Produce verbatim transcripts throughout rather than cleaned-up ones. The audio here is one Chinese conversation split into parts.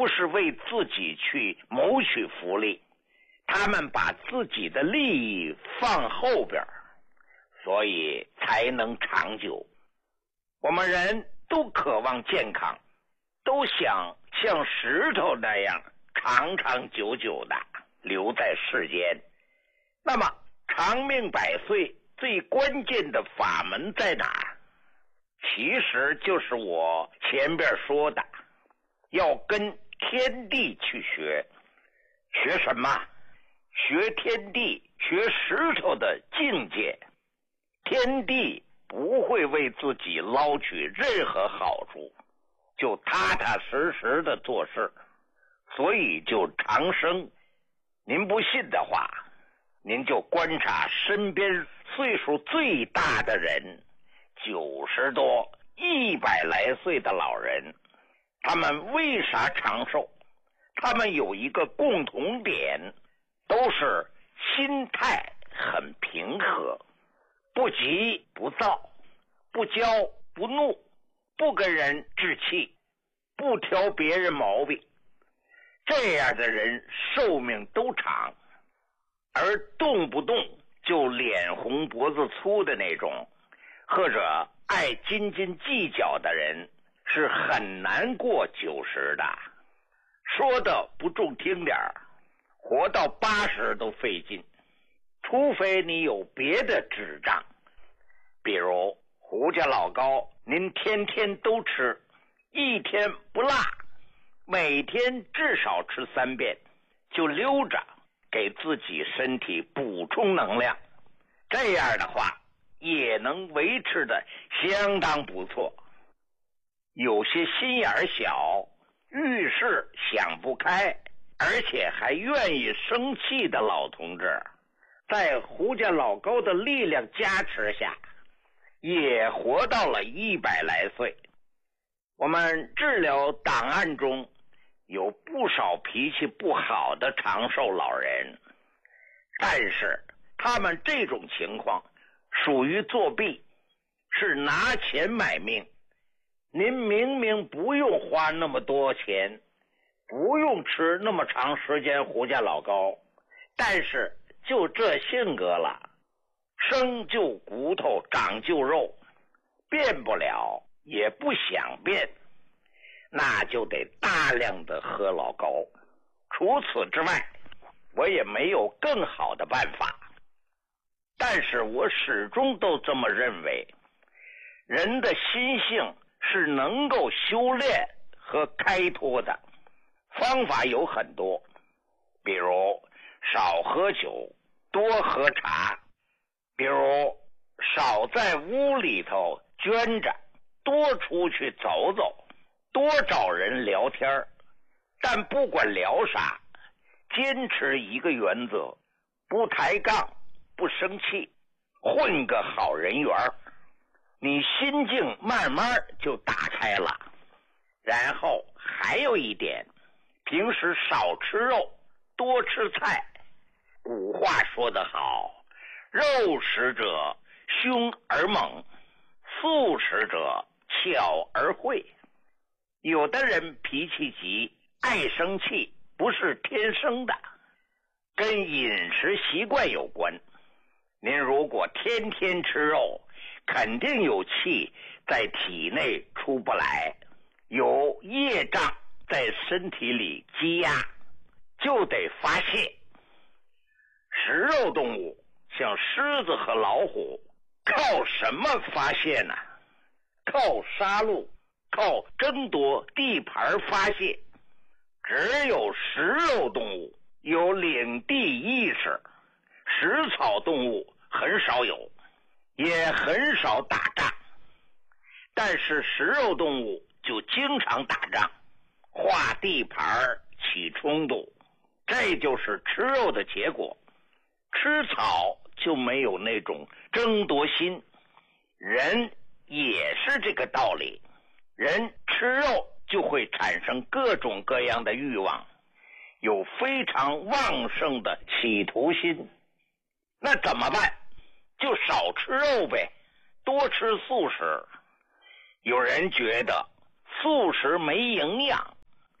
是为自己去谋取福利，他们把自己的利益放后边，所以才能长久。我们人都渴望健康，都想像石头那样长长久久的留在世间。那么长命百岁最关键的法门在哪儿？其实就是我前边说的，要跟天地去学。学什么？学天地，学石头的境界。天地不会为自己捞取任何好处，就踏踏实实的做事，所以就长生。您不信的话，您就观察身边岁数最大的人，九十多、一百来岁的老人，他们为啥长寿？他们有一个共同点，都是心态很平和，不急不躁，不骄不怒，不跟人置气，不挑别人毛病。这样的人寿命都长，而动不动就脸红脖子粗的那种，或者爱斤斤计较的人，是很难过九十的。说的不中听点儿，活到八十都费劲，除非你有别的智障。比如胡家老高，您天天都吃，一天不落，每天至少吃三遍，就溜着给自己身体补充能量，这样的话也能维持的相当不错。有些心眼小，遇事想不开，而且还愿意生气的老同志，在胡家老高的力量加持下，也活到了一百来岁。我们治疗档案中有不少脾气不好的长寿老人，但是他们这种情况属于作弊，是拿钱买命。您明明不用花那么多钱，不用吃那么长时间胡家老高，但是就这性格了，生就骨头长就肉，变不了也不想变，那就得大量的喝老高。除此之外，我也没有更好的办法。但是我始终都这么认为，人的心性是能够修炼和开脱的，方法有很多，比如少喝酒，多喝茶，比如少在屋里头捐着，多出去走走，多找人聊天。但不管聊啥，坚持一个原则，不抬杠，不生气，混个好人缘，你心境慢慢就打开了。然后还有一点，平时少吃肉，多吃菜。古话说得好，肉食者凶而猛，素食者巧而慧。有的人脾气急，爱生气，不是天生的，跟饮食习惯有关。您如果天天吃肉，肯定有气在体内出不来，有业障在身体里积压，就得发泄。食肉动物像狮子和老虎，靠什么发泄呢？靠杀戮，靠争夺地盘发泄。只有食肉动物有领地意识，食草动物很少有，也很少打仗。但是食肉动物就经常打仗，划地盘，起冲突，这就是吃肉的结果。吃草就没有那种争夺心，人也是这个道理。人吃肉就会产生各种各样的欲望，有非常旺盛的企图心。那怎么办？就少吃肉呗，多吃素食。有人觉得素食没营养，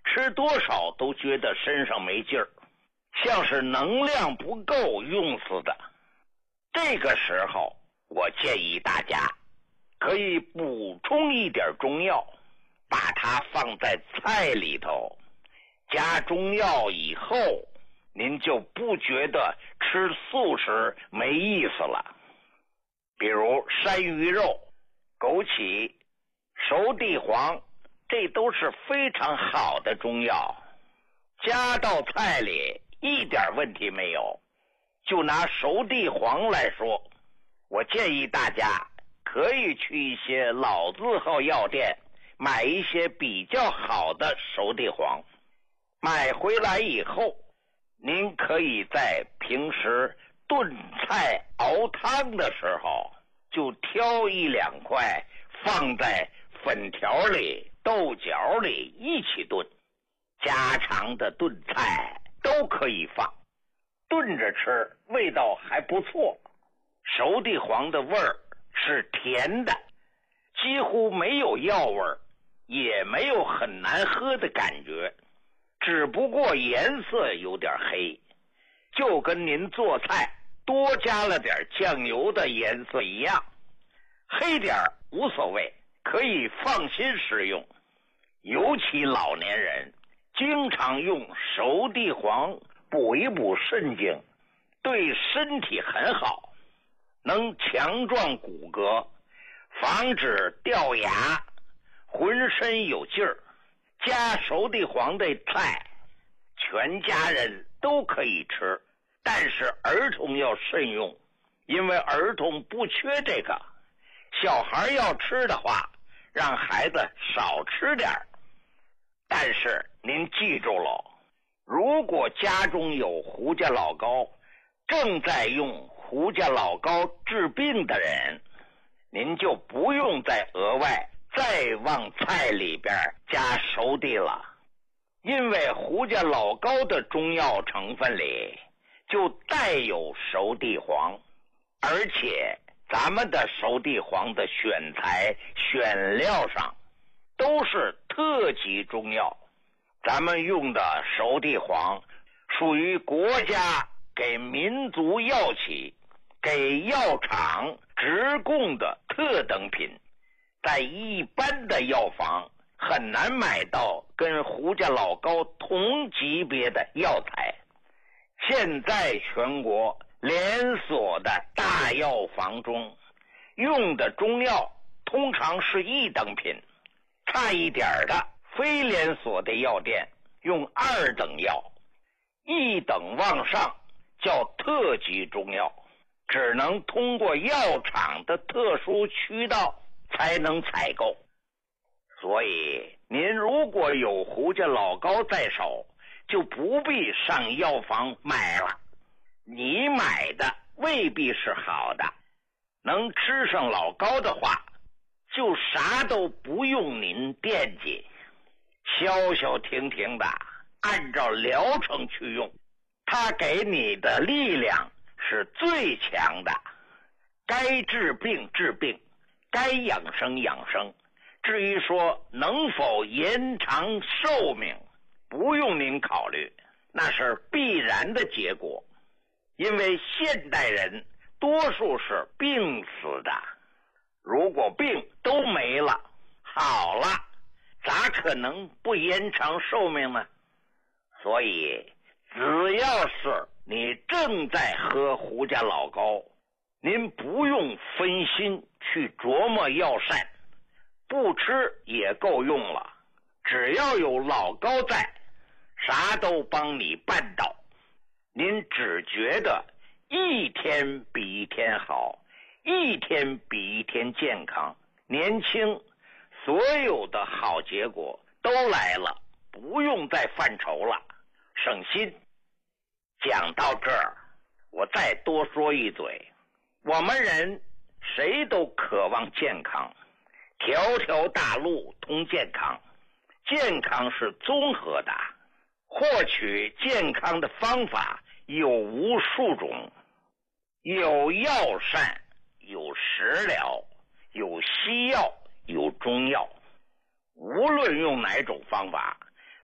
吃多少都觉得身上没劲儿，像是能量不够用似的。这个时候，我建议大家可以补充一点中药，把它放在菜里头。加中药以后，您就不觉得吃素食没意思了。比如山芋肉、枸杞、熟地黄，这都是非常好的中药，加到菜里一点问题没有。就拿熟地黄来说，我建议大家可以去一些老字号药店买一些比较好的熟地黄。买回来以后，您可以在平时炖菜熬汤的时候就挑一两块放在粉条里、豆角里一起炖，家常的炖菜都可以放，炖着吃味道还不错。熟地黄的味儿是甜的，几乎没有药味儿，也没有很难喝的感觉，只不过颜色有点黑，就跟您做菜多加了点酱油的颜色一样。黑点无所谓，可以放心食用。尤其老年人经常用熟地黄补一补肾经，对身体很好，能强壮骨骼，防止掉牙，浑身有劲儿。加熟地黄的菜，全家人都可以吃，但是儿童要慎用，因为儿童不缺这个。小孩要吃的话，让孩子少吃点。但是您记住了，如果家中有胡家老膏，正在用胡家老膏治病的人，您就不用再额外再往菜里边加熟地了，因为胡家老膏的中药成分里就带有熟地黄，而且咱们的熟地黄的选材选料上都是特级中药，咱们用的熟地黄属于国家给民族药企、给药厂直供的特等品，在一般的药房很难买到跟胡家老膏同级别的药材。现在全国连锁的大药房中用的中药通常是一等品，差一点的非连锁的药店用二等药，一等往上叫特级中药，只能通过药厂的特殊渠道才能采购。所以您如果有胡家老膏在手，就不必上药房买了。你买的未必是好的，能吃上老膏的话，就啥都不用您惦记，消消停停的按照疗程去用，它给你的力量是最强的。该治病治病，该养生养生，至于说能否延长寿命，不用您考虑，那是必然的结果。因为现代人多数是病死的，如果病都没了，好了，咋可能不延长寿命呢？所以只要是你正在喝胡家老膏，您不用分心去琢磨药膳，不吃也够用了。只要有老膏在，啥都帮你办到。您只觉得一天比一天好，一天比一天健康年轻，所有的好结果都来了，不用再犯愁了，省心。讲到这儿，我再多说一嘴，我们人谁都渴望健康，条条大路通健康，健康是综合的，获取健康的方法有无数种，有药膳，有食疗，有西药，有中药。无论用哪种方法，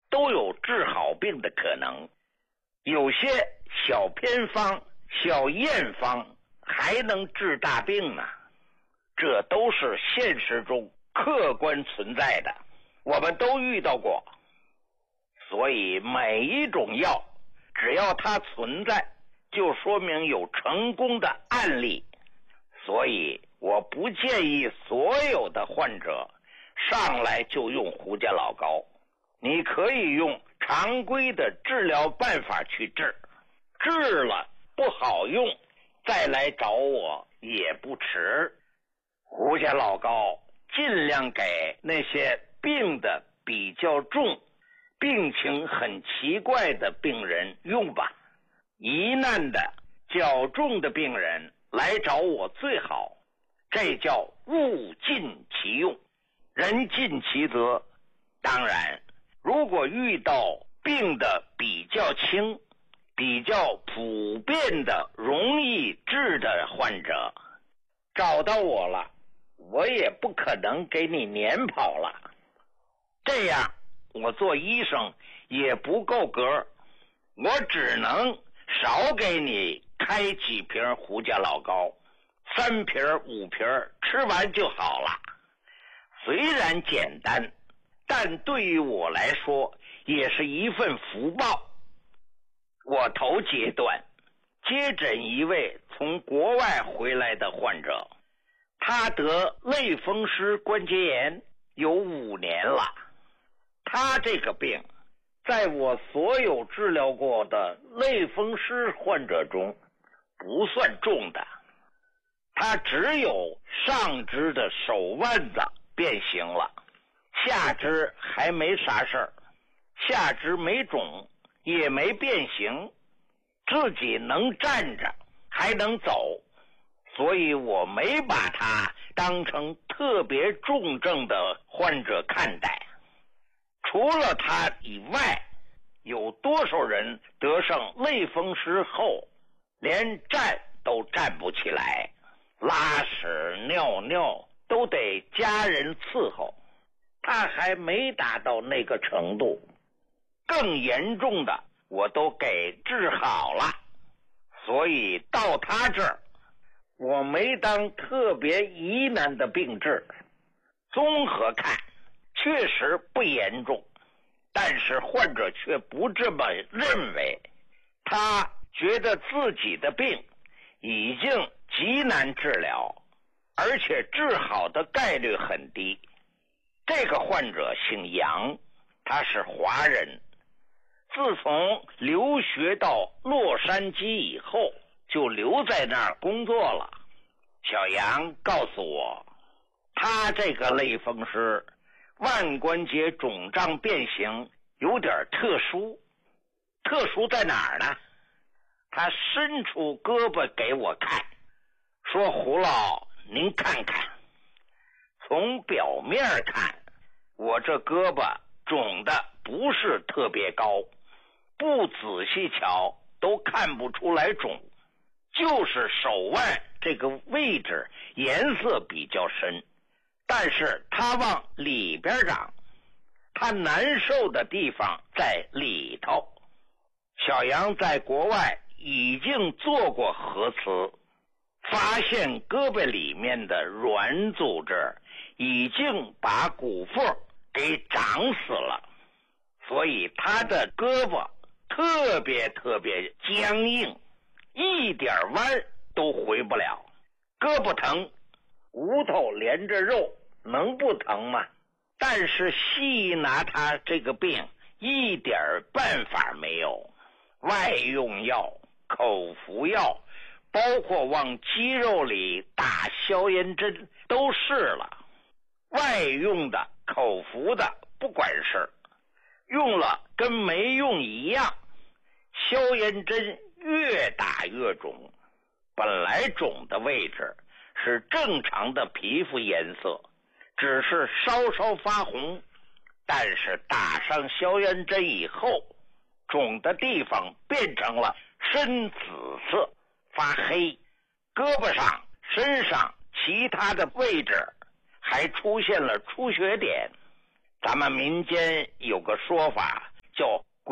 都有治好病的可能。有些小偏方、小验方还能治大病呢，这都是现实中客观存在的，我们都遇到过。所以每一种药只要它存在，就说明有成功的案例。所以我不建议所有的患者上来就用胡家老膏，你可以用常规的治疗办法去治，治了不好用再来找我也不迟。胡家老膏尽量给那些病的比较重、病情很奇怪的病人用吧，疑难的较重的病人来找我最好，这叫物尽其用，人尽其责。当然如果遇到病的比较轻、比较普遍的容易治的患者，找到我了，我也不可能给你撵跑了，这样我做医生也不够格，我只能少给你开几瓶胡家老膏，三瓶五瓶吃完就好了。虽然简单，但对于我来说也是一份福报。我头阶段接诊一位从国外回来的患者，他得类风湿关节炎有五年了。他这个病在我所有治疗过的类风湿患者中不算重的，他只有上肢的手腕子变形了，下肢还没啥事儿，下肢没肿也没变形，自己能站着还能走，所以我没把他当成特别重症的患者看待。除了他以外，有多少人得上类风湿后连站都站不起来，拉屎尿尿都得家人伺候，他还没达到那个程度，更严重的我都给治好了。所以到他这儿我没当特别疑难的病治，综合看确实不严重，但是患者却不这么认为，他觉得自己的病已经极难治疗，而且治好的概率很低。这个患者姓杨，他是华人，自从留学到洛杉矶以后就留在那儿工作了。小杨告诉我，他这个类风湿腕关节肿胀变形有点特殊，特殊在哪儿呢？他伸出胳膊给我看，说胡老您看看，从表面看我这胳膊肿的不是特别高，不仔细瞧都看不出来肿，就是手腕这个位置颜色比较深，但是它往里边长，它难受的地方在里头。小杨在国外已经做过核磁，发现胳膊里面的软组织已经把骨缝给长死了，所以他的胳膊特别特别僵硬，一点弯都回不了。胳膊疼，骨头连着肉能不疼吗？但是细拿他这个病一点办法没有，外用药、口服药，包括往肌肉里打消炎针都试了，外用的、口服的不管事，用了跟没用一样，消炎针越打越肿。本来肿的位置是正常的皮肤颜色，只是稍稍发红，但是打上消炎针以后，肿的地方变成了深紫色，发黑，胳膊上、身上其他的位置还出现了出血点。咱们民间有个说法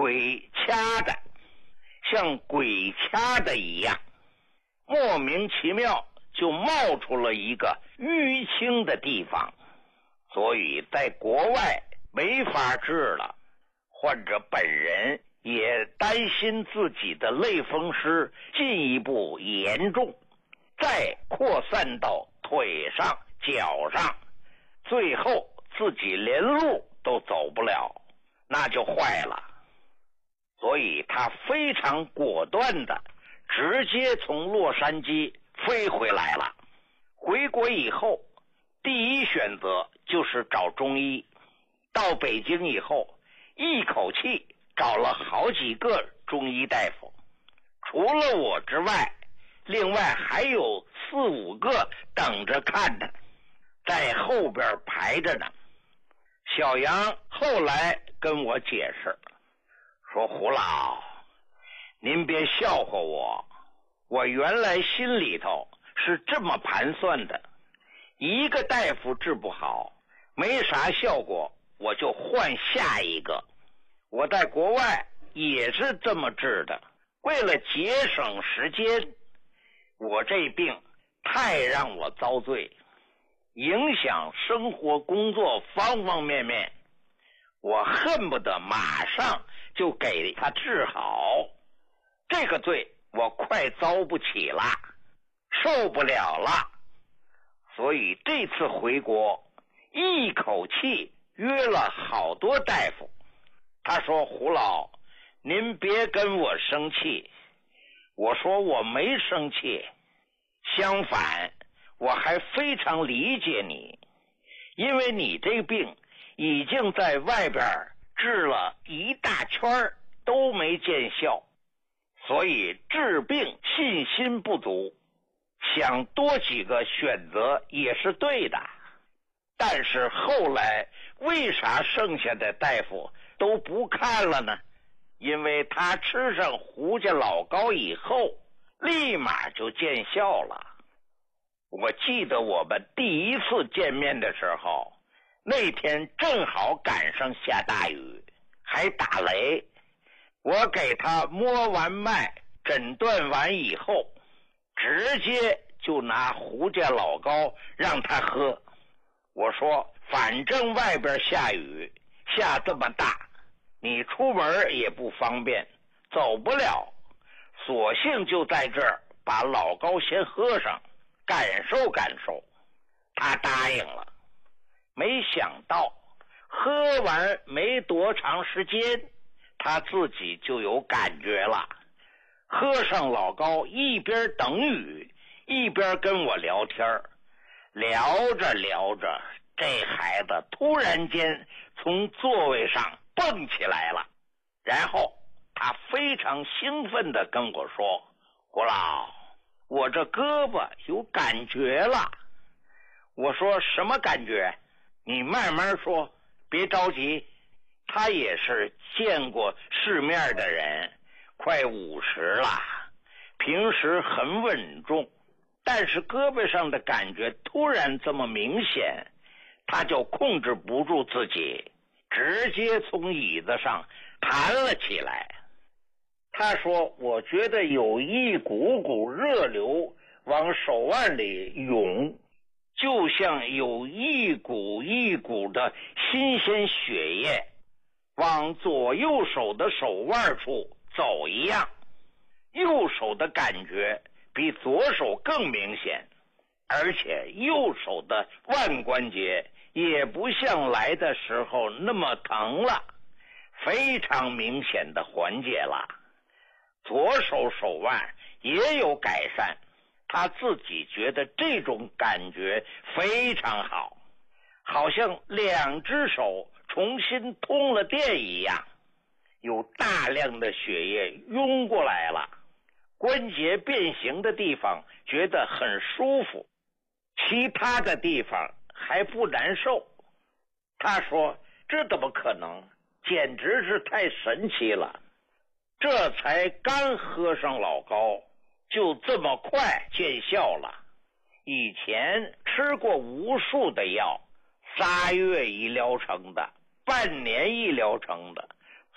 鬼掐的，像鬼掐的一样，莫名其妙就冒出了一个淤青的地方，所以在国外没法治了。患者本人也担心自己的类风湿进一步严重，再扩散到腿上、脚上，最后自己连路都走不了，那就坏了。所以他非常果断的直接从洛杉矶飞回来了。回国以后，第一选择就是找中医。到北京以后，一口气找了好几个中医大夫，除了我之外，另外还有四五个等着看的，在后边排着呢。小杨后来跟我解释说，胡老，您别笑话我，我原来心里头是这么盘算的，一个大夫治不好，没啥效果，我就换下一个。我在国外也是这么治的，为了节省时间，我这病太让我遭罪，影响生活工作方方面面，我恨不得马上就给他治好。这个罪我快遭不起了，受不了了。所以这次回国一口气约了好多大夫。他说，胡老，您别跟我生气。我说我没生气，相反我还非常理解你，因为你这病已经在外边治了一大圈都没见效，所以治病信心不足，想多几个选择也是对的。但是后来为啥剩下的大夫都不看了呢？因为他吃上胡家老膏以后立马就见效了。我记得我们第一次见面的时候，那天正好赶上下大雨还打雷，我给他摸完脉诊断完以后，直接就拿胡家老膏让他喝。我说反正外边下雨下这么大，你出门也不方便，走不了，索性就在这儿把老膏先喝上，感受感受。他答应了。没想到喝完没多长时间，他自己就有感觉了。喝上老膏，一边等雨一边跟我聊天，聊着聊着，这孩子突然间从座位上蹦起来了，然后他非常兴奋地跟我说，胡老，我这胳膊有感觉了。我说什么感觉？你慢慢说，别着急。他也是见过世面的人，快五十了，平时很稳重，但是胳膊上的感觉突然这么明显，他就控制不住自己，直接从椅子上弹了起来。他说，我觉得有一股股热流往手腕里涌，就像有一股一股的新鲜血液往左右手的手腕处走一样。右手的感觉比左手更明显，而且右手的腕关节也不像来的时候那么疼了，非常明显的缓解了。左手手腕也有改善，他自己觉得这种感觉非常好，好像两只手重新通了电一样，有大量的血液涌过来了，关节变形的地方觉得很舒服，其他的地方还不难受。他说，这怎么可能，简直是太神奇了，这才刚喝上老膏就这么快见效了。以前吃过无数的药，仨月一疗程的，半年一疗程的，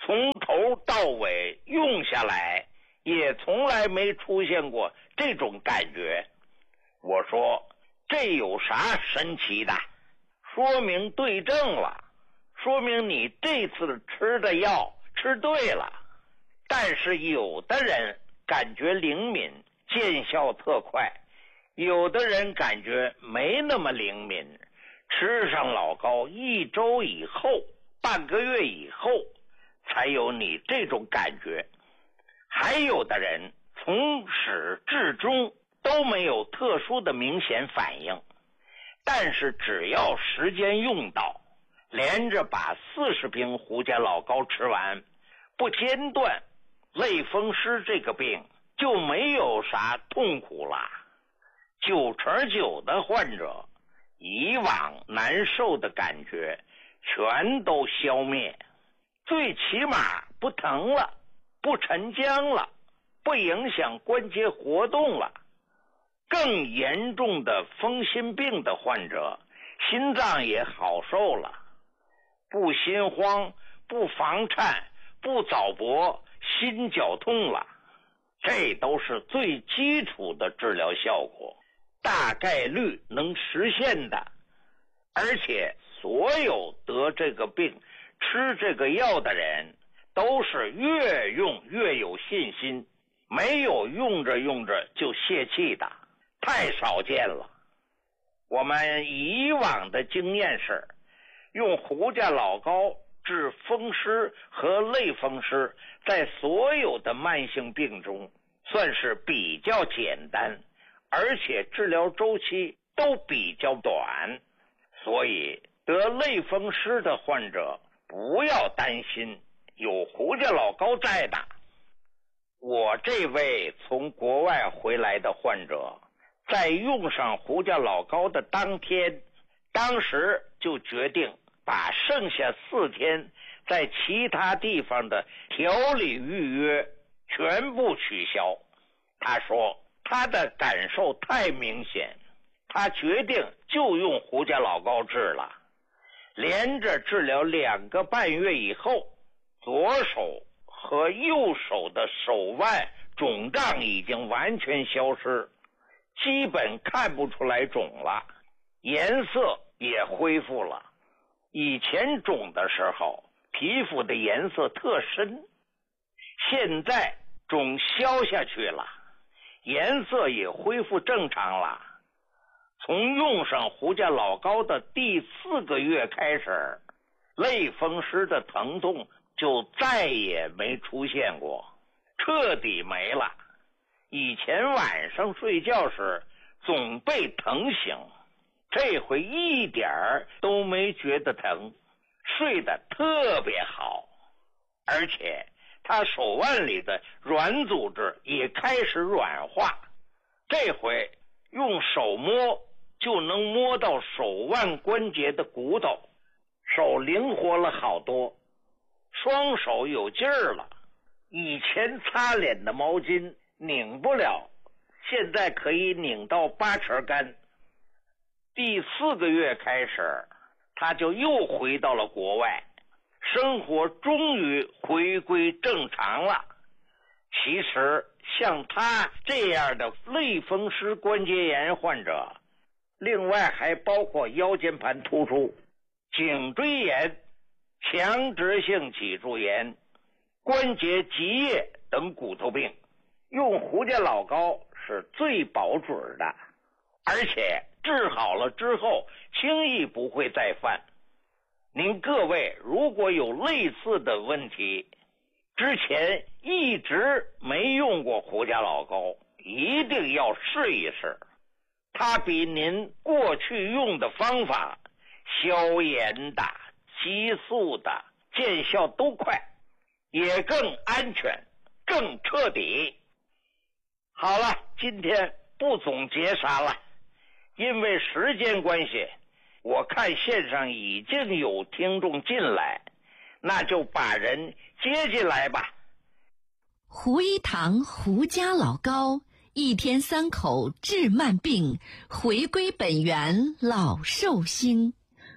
从头到尾用下来，也从来没出现过这种感觉。我说这有啥神奇的？说明对症了，说明你这次吃的药吃对了。但是有的人感觉灵敏，见效特快，有的人感觉没那么灵敏，吃上老高一周以后，半个月以后才有你这种感觉。还有的人从始至终都没有特殊的明显反应，但是只要时间用到，连着把四十瓶胡家老高吃完，不间断，类风湿这个病就没有啥痛苦了。九成九的患者以往难受的感觉全都消灭，最起码不疼了，不沉僵了，不影响关节活动了。更严重的风心病的患者，心脏也好受了，不心慌，不房颤，不早搏，心绞痛了。这都是最基础的治疗效果，大概率能实现的。而且所有得这个病吃这个药的人都是越用越有信心，没有用着用着就泄气的，太少见了。我们以往的经验是，用胡家老高治风湿和类风湿，在所有的慢性病中算是比较简单，而且治疗周期都比较短。所以得类风湿的患者不要担心，有胡家老高在的。我这位从国外回来的患者，在用上胡家老高的当天，当时就决定把剩下四天在其他地方的调理预约全部取消。他说他的感受太明显，他决定就用胡家老高治了。连着治疗两个半月以后，左手和右手的手腕肿胀已经完全消失，基本看不出来肿了，颜色也恢复了。以前肿的时候皮肤的颜色特深，现在肿消下去了，颜色也恢复正常了。从用上胡家老高的第四个月开始，类风湿的疼痛就再也没出现过，彻底没了。以前晚上睡觉时总被疼醒，这回一点儿都没觉得疼，睡得特别好。而且他手腕里的软组织也开始软化，这回用手摸就能摸到手腕关节的骨头，手灵活了好多，双手有劲儿了。以前擦脸的毛巾拧不了，现在可以拧到八成干。第四个月开始，他就又回到了国外，生活终于回归正常了。其实像他这样的类风湿关节炎患者，另外还包括腰间盘突出、颈椎炎、强直性脊柱炎、关节积液等骨头病，用胡家老高是最保准的，而且治好了之后轻易不会再犯。您各位如果有类似的问题，之前一直没用过胡家老高，一定要试一试。它比您过去用的方法，消炎的、激素的，见效都快，也更安全，更彻底。好了，今天不总结啥了，因为时间关系，我看线上已经有听众进来，那就把人接进来吧。 胡一堂胡家老高，一天三口治慢病，回归本源老寿星。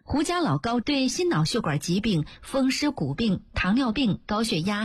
胡家老高对心脑血管疾病、风湿骨病、糖尿病、高血压、